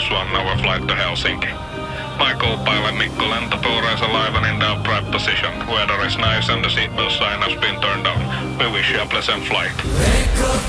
1-hour flight to Helsinki. My co-pilot Mikko Lentopuu is alive and in the upright position. Weather is nice and the seatbelt sign has been turned on. We wish you a pleasant flight.